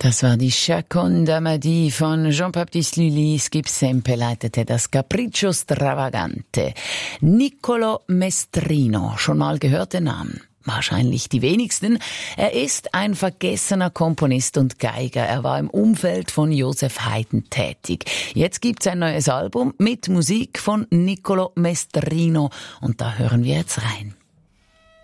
Das war die Seconda Madi von Jean-Baptiste Lully. Skip Sempe leitete das Capriccio Stravagante. Niccolò Mestrino, schon mal gehört den Namen? Wahrscheinlich die wenigsten. Er ist ein vergessener Komponist und Geiger. Er war im Umfeld von Joseph Haydn tätig. Jetzt gibt's ein neues Album mit Musik von Niccolò Mestrino und da hören wir jetzt rein.